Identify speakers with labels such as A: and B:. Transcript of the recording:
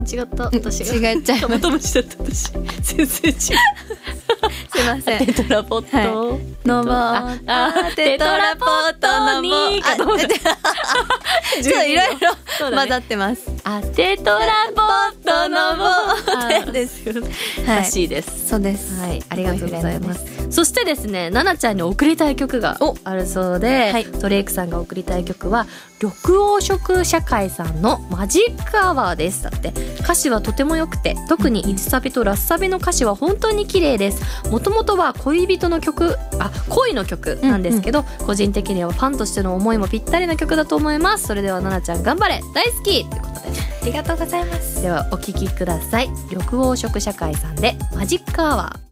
A: 違った私が
B: 違っちゃいました。
A: カブトムシだった私全然違う
B: すいません。
A: テトラポット、
B: のぼ
A: テトラポットにかと思った
B: ちょっといろいろ混ざってます。
A: テトラポットのぼ
B: です
A: らしいです。
B: そうです。
A: はい、ありがとうございます。そしてですね、ななちゃんに送りたい曲があるそうで、トレイクさんが送りたい曲は緑黄色社会さんのマジックアワーです。だって歌詞はとても良くて、特に1サビとラスサビの歌詞は本当に綺麗です。もともとは恋の曲なんですけど、個人的にはファンとしての思いもぴったりな曲だと思います。それではななちゃん頑張れ、大好きということで、
B: ありがとうございます。
A: ではお聴きください。緑黄色社会さんでマジックアワー。